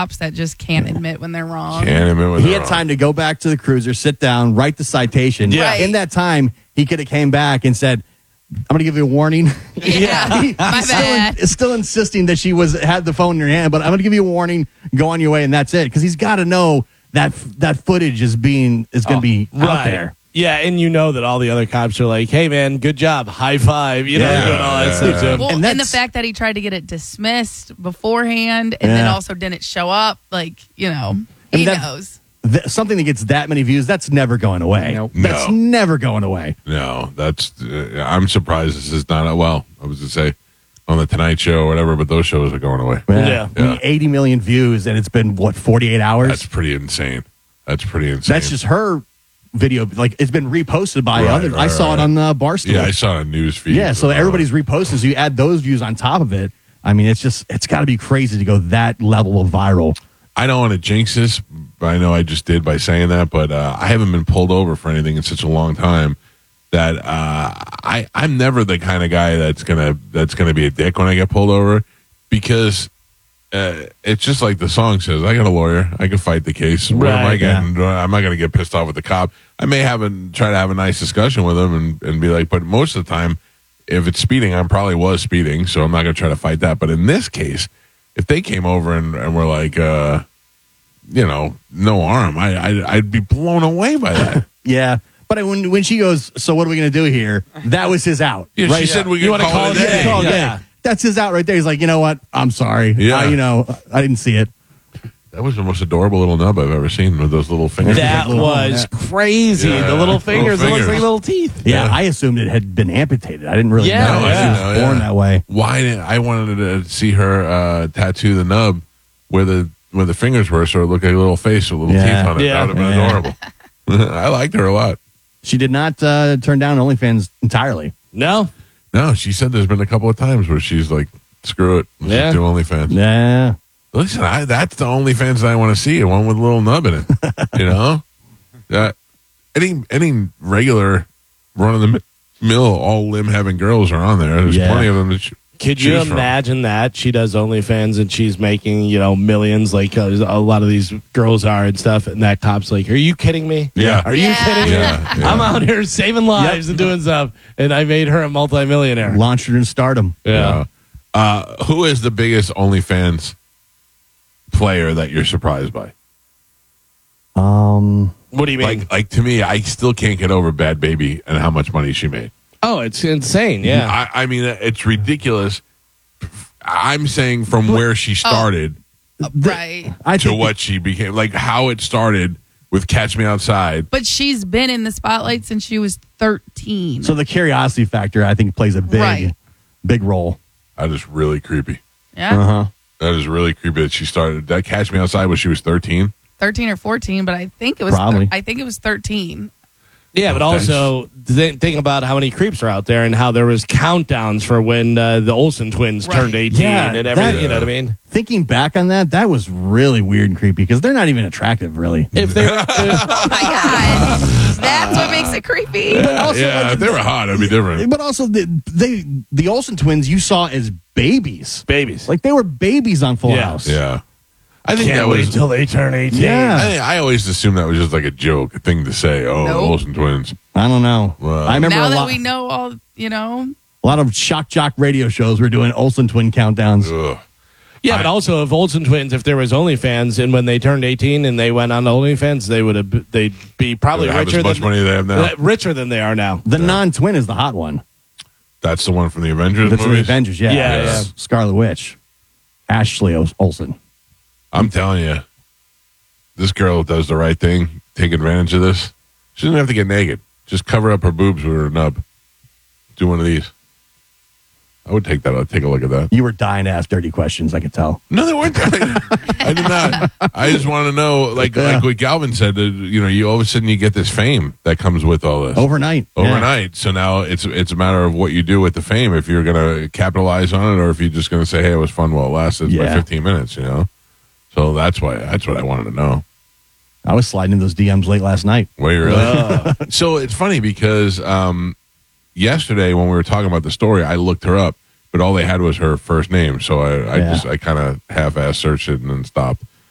cops that just can't admit when they're wrong. He had time to go back to the cruiser, sit down, write the citation. Yeah. Right. In that time, he could have came back and said, I'm going to give you a warning. Yeah. He's still insisting that she had the phone in her hand, but I'm going to give you a warning. Go on your way, and that's it. Because he's got to know that footage is going to be out there. Yeah, and you know that all the other cops are like, hey, man, good job. High five. You know, doing all that stuff to him. Well, and the fact that he tried to get it dismissed beforehand and then also didn't show up, he knows. Something that gets that many views, that's never going away. Nope. That's never going away. No, that's. I'm surprised this is not. Well, I was going to say on the Tonight Show or whatever, but those shows are going away. Yeah. I mean, 80 million views, and it's been, 48 hours? That's pretty insane. That's just her video. It's been reposted by others. I saw it on Barstool. Yeah, I saw it on news feed. Yeah, so everybody's reposting. So you add those views on top of it. I mean, it's got to be crazy to go that level of viral. I don't want to jinx this, but I know I just did by saying that, but I haven't been pulled over for anything in such a long time that I'm never the kind of guy that's gonna be a dick when I get pulled over, because it's just like the song says, I got a lawyer, I can fight the case. What am I getting? I'm not gonna get pissed off with the cop. I may try to have a nice discussion with him and be like, but most of the time, if it's speeding, I probably was speeding, so I'm not gonna try to fight that. But in this case, if they came over and were like, no harm, I'd be blown away by that. Yeah. But when she goes, so what are we going to do here? That was his out. Yeah, right? She said we can call it a day. Yeah. That's his out right there. He's like, you know what? I'm sorry. Yeah. I didn't see it. That was the most adorable little nub I've ever seen with those little fingers. That was crazy. Yeah. The little fingers. It looks like little teeth. Yeah, I assumed it had been amputated. I didn't really know. Yeah. She was born that way. I wanted to see her tattoo the nub where the fingers were, so it looked like a little face with little teeth on it. That would have been adorable. I liked her a lot. She did not turn down OnlyFans entirely. No, she said there's been a couple of times where she's like, screw it, let's just do OnlyFans. Yeah. Listen, that's the OnlyFans that I want to see, one with a little nub in it. Any regular run-of-the-mill, all-limb having girls are on there. There's plenty of them to Could you imagine that she does OnlyFans and she's making, millions like a lot of these girls are and stuff, and that cop's like, are you kidding me? Yeah. Are you kidding me? Yeah. I'm out here saving lives and doing stuff, and I made her a multimillionaire. Launched her in stardom. Yeah. Who is the biggest OnlyFans player that you're surprised by? What do you mean? Like to me, I still can't get over Bad Baby and how much money she made. Oh, it's insane. Yeah. I mean, it's ridiculous. I'm saying from where she started Right. to what she became, like how it started with Catch Me Outside. But she's been in the spotlight since she was 13. So the curiosity factor, I think, plays a big role. That is really creepy. Yeah. Uh-huh. That is really creepy that she started. That Catch Me Outside when she was 13? 13 or 14, but I think it was Probably. I think it was 13. Yeah, but also think about how many creeps are out there and how there was countdowns for when the Olsen twins turned 18 and everything. You know what I mean? Thinking back on that was really weird and creepy because they're not even attractive, really. If they were, Oh my god, that's what makes it creepy. If they were hot, it'd be different. But also, the Olsen twins you saw as babies. babies. Like, they were babies on Full House. Yeah. I think Can't that wait was. until they turn 18. Yeah. I always assumed that was just like a joke, a thing to say. Oh, Nope. Olsen twins. I don't know. Well, I remember Now a that lot, we know all, a lot of shock jock radio shows were doing Olsen twin countdowns. Ugh. Yeah, but also if Olsen twins, if there was OnlyFans, and when they turned 18 and they went on OnlyFans, they'd be probably They have richer as much money as they have now. richer than they are now. The non-twin is the hot one. That's the one from the Avengers That's the movies? Avengers, yeah. Yeah, It's Scarlet Witch. Ashley Olsen. I'm telling you, this girl does the right thing. Take advantage of this. She doesn't have to get naked. Just cover up her boobs with her nub. Do one of these. I would take that. I'd take a look at that. You were dying to ask dirty questions, I could tell. No, they weren't. I did not. I just want to know, like what Galvin said, that, you all of a sudden you get this fame that comes with all this. Overnight. So now it's a matter of what you do with the fame, if you're going to capitalize on it or if you're just going to say, hey, it was fun while it lasted by 15 minutes, So that's what I wanted to know. I was sliding in those DMs late last night. Were you really? So it's funny because yesterday when we were talking about the story, I looked her up, but all they had was her first name. So I kind of half-ass searched it and then stopped.